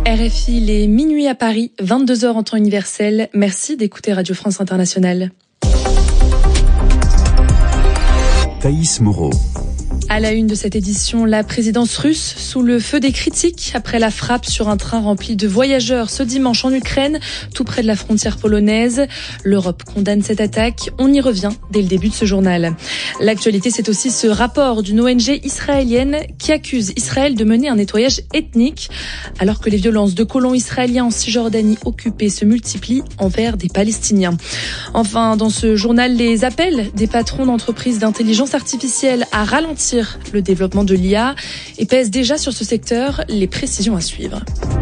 RFI, il est minuit à Paris, 22h en temps universel. Merci d'écouter Radio France Internationale. Thaïs Moreau. À la une de cette édition, la présidence russe sous le feu des critiques après la frappe sur un train rempli de voyageurs ce dimanche en Ukraine, tout près de la frontière polonaise. L'Europe condamne cette attaque. On y revient dès le début de ce journal. L'actualité, c'est aussi ce rapport d'une ONG israélienne qui accuse Israël de mener un nettoyage ethnique, alors que les violences de colons israéliens en Cisjordanie occupée se multiplient envers des Palestiniens. Enfin, dans ce journal, les appels des patrons d'entreprises d'intelligence artificielle à ralentir le développement de l'IA et pèse déjà sur ce secteur. Les précisions à suivre.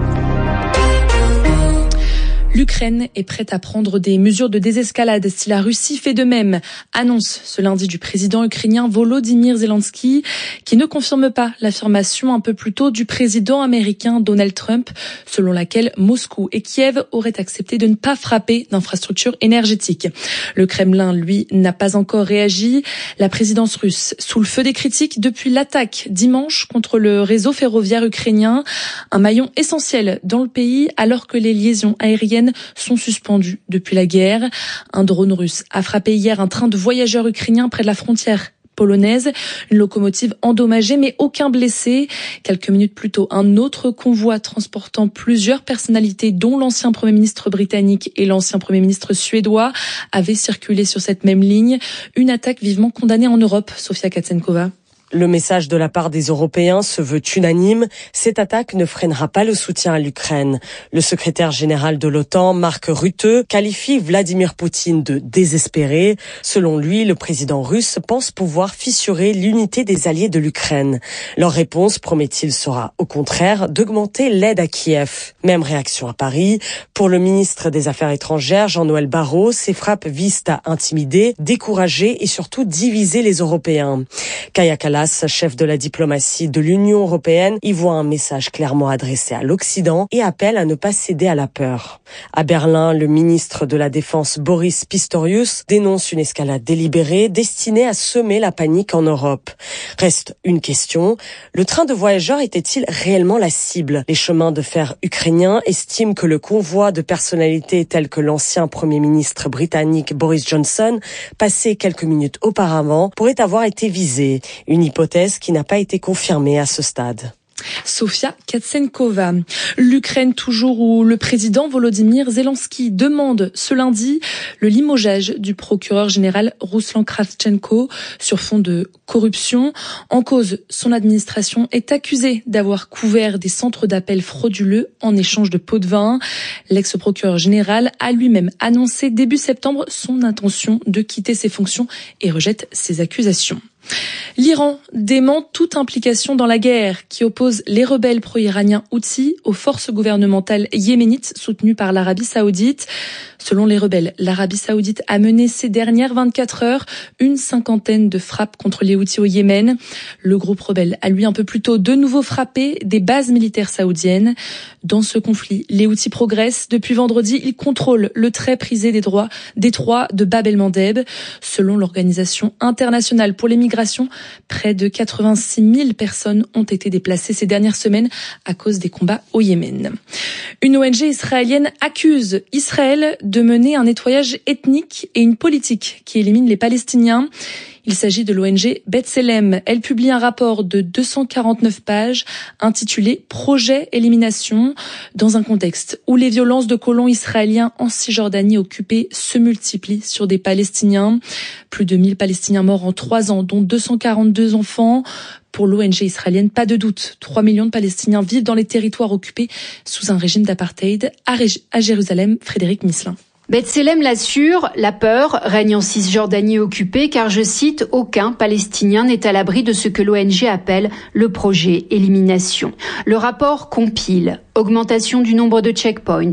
L'Ukraine est prête à prendre des mesures de désescalade si la Russie fait de même, annonce ce lundi du président ukrainien Volodymyr Zelensky, qui ne confirme pas l'affirmation un peu plus tôt du président américain Donald Trump, selon laquelle Moscou et Kiev auraient accepté de ne pas frapper d'infrastructures énergétiques. Le Kremlin, lui, n'a pas encore réagi. La présidence russe sous le feu des critiques depuis l'attaque dimanche contre le réseau ferroviaire ukrainien, un maillon essentiel dans le pays alors que les liaisons aériennes sont suspendues depuis la guerre. Un drone russe a frappé hier un train de voyageurs ukrainiens près de la frontière polonaise. Une locomotive endommagée, mais aucun blessé. Quelques minutes plus tôt, un autre convoi transportant plusieurs personnalités, dont l'ancien Premier ministre britannique et l'ancien Premier ministre suédois, avait circulé sur cette même ligne. Une attaque vivement condamnée en Europe, Sofia Katsenkova. Le message de la part des Européens se veut unanime. Cette attaque ne freinera pas le soutien à l'Ukraine. Le secrétaire général de l'OTAN, Mark Rutte, qualifie Vladimir Poutine de désespéré. Selon lui, le président russe pense pouvoir fissurer l'unité des alliés de l'Ukraine. Leur réponse, promet-il, sera au contraire d'augmenter l'aide à Kiev. Même réaction à Paris. Pour le ministre des Affaires étrangères, Jean-Noël Barrot, ces frappes visent à intimider, décourager et surtout diviser les Européens. Kaja Kallas, chef de la diplomatie de l'Union européenne, y voit un message clairement adressé à l'Occident et appelle à ne pas céder à la peur. À Berlin, le ministre de la Défense Boris Pistorius dénonce une escalade délibérée destinée à semer la panique en Europe. Reste une question, le train de voyageurs était-il réellement la cible ? Les chemins de fer ukrainiens estiment que le convoi de personnalités telles que l'ancien Premier ministre britannique Boris Johnson, passé quelques minutes auparavant, pourrait avoir été visé. Une hypothèse qui n'a pas été confirmée à ce stade. Sofia Katsenkova. L'Ukraine toujours où le président Volodymyr Zelensky demande ce lundi le limogeage du procureur général Rouslan Kravchenko sur fond de corruption. En cause, son administration est accusée d'avoir couvert des centres d'appel frauduleux en échange de pots de vin. L'ex-procureur général a lui-même annoncé début septembre son intention de quitter ses fonctions et rejette ces accusations. L'Iran dément toute implication dans la guerre qui oppose les rebelles pro-iraniens Houthis aux forces gouvernementales yéménites soutenues par l'Arabie saoudite. Selon les rebelles, l'Arabie saoudite a mené ces dernières 24 heures une cinquantaine de frappes contre les Houthis au Yémen. Le groupe rebelle a lui un peu plus tôt de nouveau frappé des bases militaires saoudiennes. Dans ce conflit, les Houthis progressent. Depuis vendredi, ils contrôlent le très prisé détroit de Bab el-Mandeb. Selon l'Organisation internationale pour les migrations, près de 86 000 personnes ont été déplacées ces dernières semaines à cause des combats au Yémen. Une ONG israélienne accuse Israël de mener un nettoyage ethnique et une politique qui élimine les Palestiniens. Il s'agit de l'ONG B'Tselem. Elle publie un rapport de 249 pages intitulé « Projet élimination » dans un contexte où les violences de colons israéliens en Cisjordanie occupée se multiplient sur des Palestiniens. Plus de 1000 Palestiniens morts en 3 ans, dont 242 enfants. Pour l'ONG israélienne, pas de doute, 3 millions de Palestiniens vivent dans les territoires occupés sous un régime d'apartheid. À Jérusalem, Frédéric Misselin. B'Tselem l'assure, la peur règne en Cisjordanie occupée car, je cite, aucun Palestinien n'est à l'abri de ce que l'ONG appelle le projet élimination. Le rapport compile augmentation du nombre de checkpoints,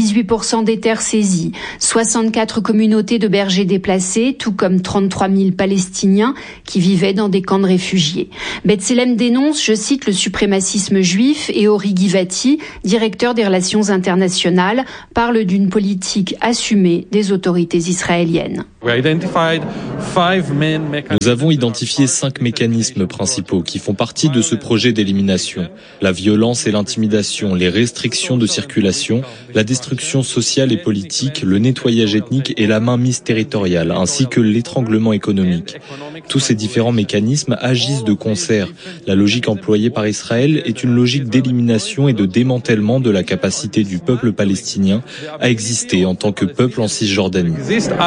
18% des terres saisies, 64 communautés de bergers déplacés, tout comme 33 000 Palestiniens qui vivaient dans des camps de réfugiés. B'Tselem dénonce, je cite, le suprémacisme juif et Ori Givati, directeur des relations internationales, parle d'une politique assumée des autorités israéliennes. Nous avons identifié 5 mécanismes principaux qui font partie de ce projet d'élimination. La violence et l'intimidation, les restrictions de circulation, la destruction sociale et politique, le nettoyage ethnique et la mainmise territoriale, ainsi que l'étranglement économique. Tous ces différents mécanismes agissent de concert. La logique employée par Israël est une logique d'élimination et de démantèlement de la capacité du peuple palestinien à exister en tant que peuple en Cisjordanie.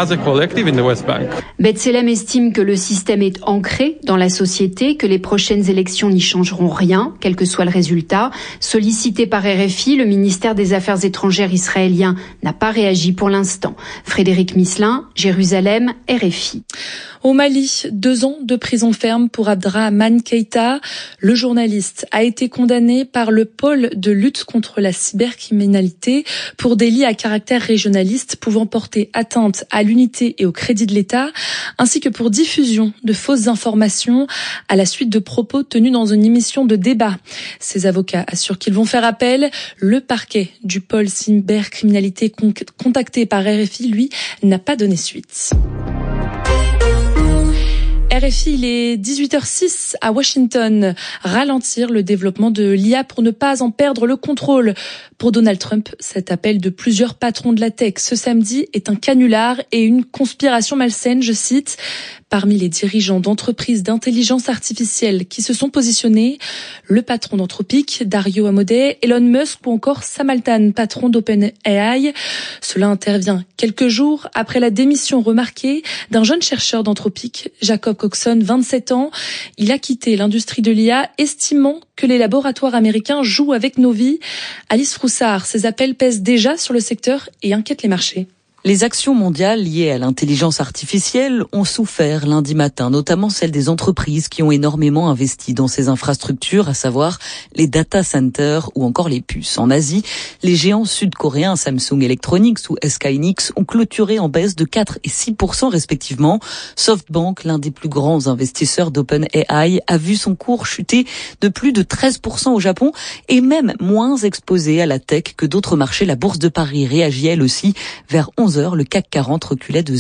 B'Tselem estime que le système est ancré dans la société, que les prochaines élections n'y changeront rien, quel que soit le résultat. Sollicité par RFI, le ministère des Affaires étrangères israélien n'a pas réagi pour l'instant. Frédéric Misselin, Jérusalem, RFI. Au Mali, 2 ans de prison ferme pour Abdrahman Keïta. Le journaliste a été condamné par le pôle de lutte contre la cybercriminalité pour délit à caractère régionaliste pouvant porter atteinte à l'unité et au crédit de l'État, ainsi que pour diffusion de fausses informations à la suite de propos tenus dans une émission de débat. Ses avocats assurent qu'ils vont faire appel. Le parquet du pôle cybercriminalité contacté par RFI, lui, n'a pas donné suite. RFI, il est 18h06 à Washington. Ralentir le développement de l'IA pour ne pas en perdre le contrôle. Pour Donald Trump, cet appel de plusieurs patrons de la tech ce samedi est un canular et une conspiration malsaine, je cite. Parmi les dirigeants d'entreprises d'intelligence artificielle qui se sont positionnés, le patron d'Anthropic, Dario Amodei, Elon Musk ou encore Sam Altman, patron d'OpenAI. Cela intervient quelques jours après la démission remarquée d'un jeune chercheur d'Anthropic, Jacob Coxon, 27 ans. Il a quitté l'industrie de l'IA, estimant que les laboratoires américains jouent avec nos vies. Alice Froussard, ces appels pèsent déjà sur le secteur et inquiètent les marchés. Les actions mondiales liées à l'intelligence artificielle ont souffert lundi matin, notamment celles des entreprises qui ont énormément investi dans ces infrastructures, à savoir les data centers ou encore les puces. En Asie, les géants sud-coréens Samsung Electronics ou SK Hynix ont clôturé en baisse de 4 et 6% respectivement. SoftBank, l'un des plus grands investisseurs d'OpenAI, a vu son cours chuter de plus de 13% au Japon et même moins exposé à la tech que d'autres marchés. La bourse de Paris réagit elle aussi vers 11h. Le CAC 40 reculait de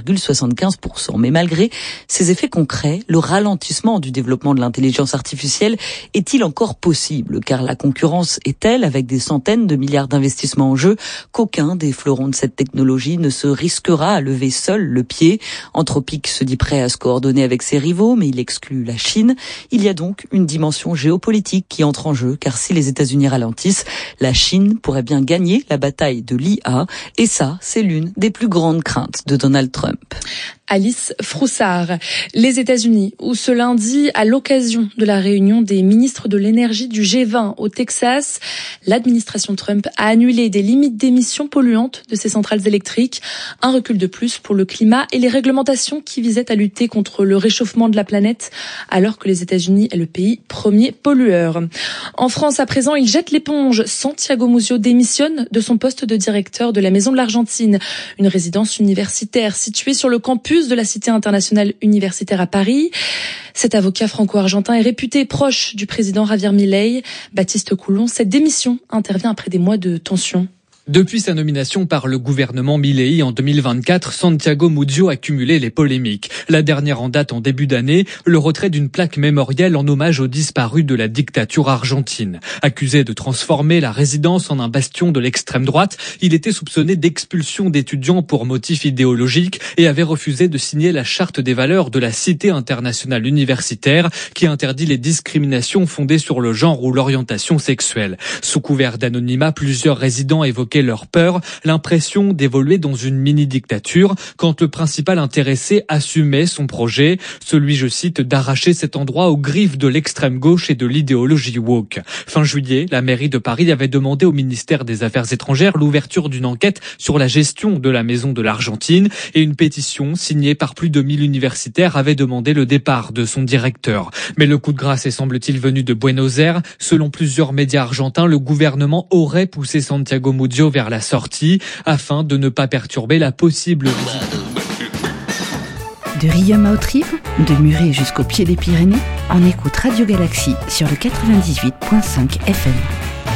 0,75%. Mais malgré ces effets concrets, le ralentissement du développement de l'intelligence artificielle est-il encore possible? Car la concurrence est telle, avec des centaines de milliards d'investissements en jeu, qu'aucun des fleurons de cette technologie ne se risquera à lever seul le pied. Anthropic se dit prêt à se coordonner avec ses rivaux, mais il exclut la Chine. Il y a donc une dimension géopolitique qui entre en jeu, car si les États-Unis ralentissent, la Chine pourrait bien gagner la bataille de l'IA. Et ça, c'est l'une des plus grandes craintes de Donald Trump. Alice Froussard. Les États-Unis, où ce lundi, à l'occasion de la réunion des ministres de l'énergie du G20 au Texas, l'administration Trump a annulé des limites d'émissions polluantes de ses centrales électriques. Un recul de plus pour le climat et les réglementations qui visaient à lutter contre le réchauffement de la planète, alors que les États-Unis est le pays premier pollueur. En France, à présent, il jette l'éponge. Santiago Muzio démissionne de son poste de directeur de la Maison de l'Argentine, une résidence universitaire située sur le campus de la Cité internationale universitaire à Paris. Cet avocat franco-argentin est réputé proche du président Javier Milei. Baptiste Coulon, cette démission intervient après des mois de tension. Depuis sa nomination par le gouvernement Milei en 2024, Santiago Muzio a cumulé les polémiques. La dernière en date en début d'année, le retrait d'une plaque mémorielle en hommage aux disparus de la dictature argentine. Accusé de transformer la résidence en un bastion de l'extrême droite, il était soupçonné d'expulsion d'étudiants pour motifs idéologiques et avait refusé de signer la charte des valeurs de la Cité internationale universitaire qui interdit les discriminations fondées sur le genre ou l'orientation sexuelle. Sous couvert d'anonymat, plusieurs résidents évoquaient leur peur, l'impression d'évoluer dans une mini-dictature quand le principal intéressé assumait son projet, celui, je cite, d'arracher cet endroit aux griffes de l'extrême gauche et de l'idéologie woke. Fin juillet, la mairie de Paris avait demandé au ministère des Affaires étrangères l'ouverture d'une enquête sur la gestion de la Maison de l'Argentine et une pétition signée par plus de 1000 universitaires avait demandé le départ de son directeur. Mais le coup de grâce est semble-t-il venu de Buenos Aires. Selon plusieurs médias argentins, le gouvernement aurait poussé Santiago Muzio vers la sortie afin de ne pas perturber la possible visite. De Riom à Haute-Rive, de Muret jusqu'au pied des Pyrénées, on écoute Radio Galaxie sur le 98.5 FM.